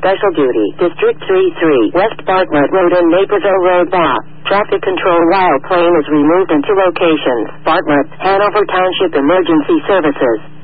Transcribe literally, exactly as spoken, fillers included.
Special Duty, District three three, West Bartlett Road and Naperville Road, B A. Traffic control while plane is removed into locations. Bartlett, Hanover Township Emergency Services.